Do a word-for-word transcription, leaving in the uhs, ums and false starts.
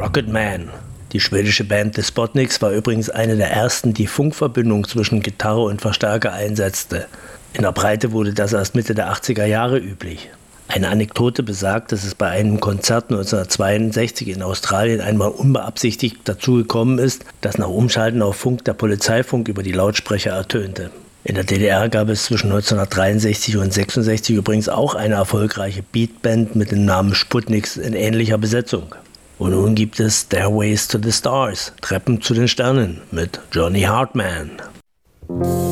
Rocket Man. Die schwedische Band The Spotniks war übrigens eine der ersten, die Funkverbindung zwischen Gitarre und Verstärker einsetzte. In der Breite wurde das erst Mitte der achtziger Jahre üblich. Eine Anekdote besagt, dass es bei einem Konzert neunzehnhundertzweiundsechzig in Australien einmal unbeabsichtigt dazu gekommen ist, dass nach Umschalten auf Funk der Polizeifunk über die Lautsprecher ertönte. In der D D R gab es zwischen neunzehnhundertdreiundsechzig und sechsundsechzig übrigens auch eine erfolgreiche Beatband mit dem Namen Sputniks in ähnlicher Besetzung. Und nun gibt es Stairways to the Stars, Treppen zu den Sternen mit Johnny Hartman.